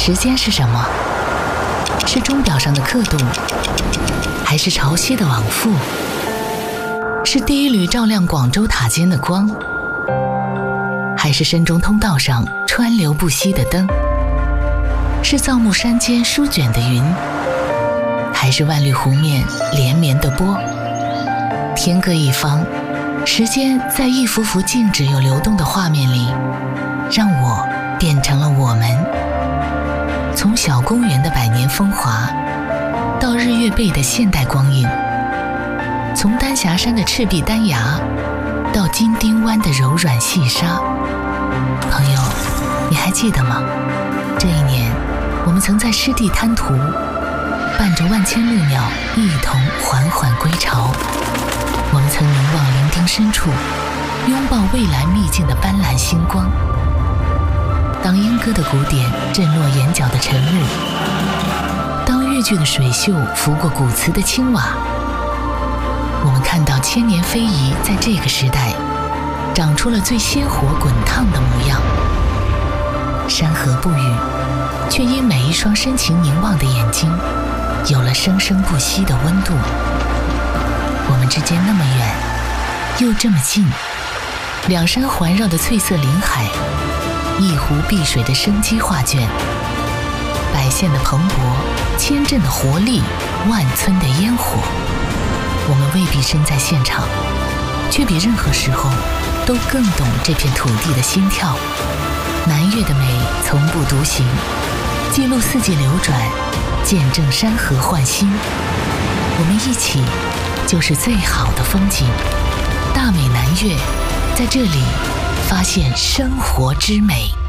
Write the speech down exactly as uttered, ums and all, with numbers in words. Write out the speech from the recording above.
时间是什么？是钟表上的刻度，还是潮汐的往复？是第一缕照亮广州塔尖的光，还是深中通道上川流不息的灯？是造木山间舒卷的云，还是万绿湖面连绵的波？天各一方，时间在一幅幅静止又流动的画面里，让我变成了我们。从小公园的百年风华，到日月背的现代光影；从丹霞山的赤壁丹崖，到金钉湾的柔软细沙。朋友，你还记得吗？这一年，我们曾在湿地滩涂，伴着万千鹭鸟一同缓缓归巢。我们曾凝望伶仃深处，拥抱未来秘境的斑斓星光。当莺歌的鼓点震落眼角的晨雾，当豫剧的水袖拂过古瓷的青瓦，我们看到千年非遗在这个时代长出了最鲜活滚烫的模样。山河不语，却因每一双深情凝望的眼睛有了生生不息的温度。我们之间那么远，又这么近，两山环绕的翠色林海，一湖碧水的生机画卷，百县的蓬勃，千镇的活力，万村的烟火。我们未必身在现场，却比任何时候都更懂这片土地的心跳。南岳的美从不独行，记录四季流转，见证山河焕新。我们一起就是最好的风景。大美南岳，在这里发现生活之美。